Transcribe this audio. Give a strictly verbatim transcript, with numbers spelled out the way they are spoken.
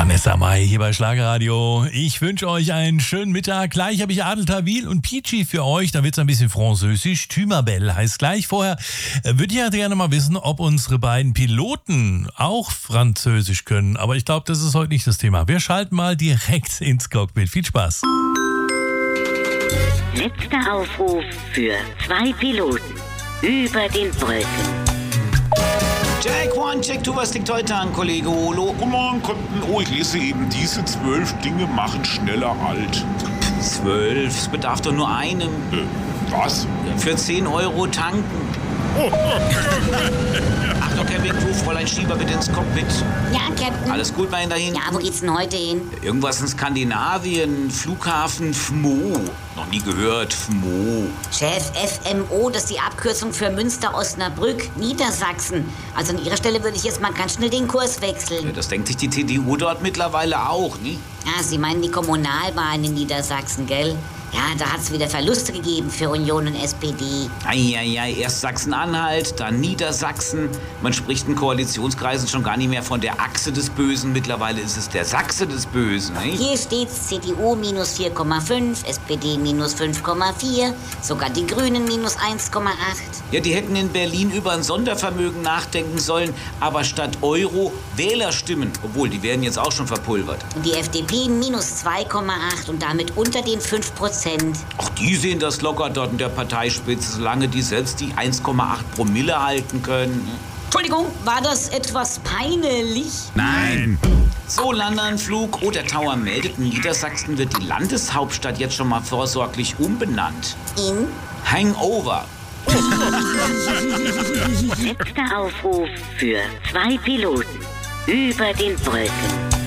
Vanessa Mai hier bei Schlagerradio. Ich wünsche euch einen schönen Mittag. Gleich habe ich Adel Tawil und Peachy für euch. Da wird es ein bisschen französisch. Thümabel heißt gleich. Vorher äh, würde ich ja gerne mal wissen, ob unsere beiden Piloten auch Französisch können. Aber ich glaube, das ist heute nicht das Thema. Wir schalten mal direkt ins Cockpit. Viel Spaß. Letzter Aufruf für zwei Piloten über den Wolken. Jack One, Jack Two, was liegt heute an, Kollege Olo? Guten Morgen, Captain. Oh, ich lese eben, diese zwölf Dinge machen schneller alt. Zwölf? Es bedarf doch nur einem. Äh, was? Für zehn Euro tanken. Achtung, Kevin, du, Fräulein Schieber, bitte ins Cockpit. Ja, Captain. Alles gut bei Ihnen dahin? Ja, wo geht's denn heute hin? Irgendwas in Skandinavien, Flughafen F M O. Noch nie gehört, F M O. Chef, F M O, das ist die Abkürzung für Münster-Osnabrück, Niedersachsen. Also an Ihrer Stelle würde ich jetzt mal ganz schnell den Kurs wechseln. Ja, das denkt sich die T D U dort mittlerweile auch, ne? Ja, Sie meinen die Kommunalwahlen in Niedersachsen, gell? Ja, da hat's wieder Verluste gegeben für Union und S P D. Eieiei, erst Sachsen-Anhalt, dann Niedersachsen. Man spricht in Koalitionskreisen schon gar nicht mehr von der Achse des Bösen. Mittlerweile ist es der Sachse des Bösen, nicht? Hier steht's C D U minus vier Komma fünf, S P D minus fünf Komma vier, sogar die Grünen minus eins Komma acht. Ja, die hätten in Berlin über ein Sondervermögen nachdenken sollen, aber statt Euro Wählerstimmen. Obwohl, die werden jetzt auch schon verpulvert. Und die F D P minus zwei Komma acht und damit unter den fünf Prozent. Ach, die sehen das locker dort in der Parteispitze, solange die selbst die eins Komma acht Promille halten können. Entschuldigung, war das etwas peinlich? Nein. So, Landanflug. Oh, der Tower meldet, in Niedersachsen wird die Landeshauptstadt jetzt schon mal vorsorglich umbenannt. In? Hangover. Letzter Aufruf für zwei Piloten über den Wolken.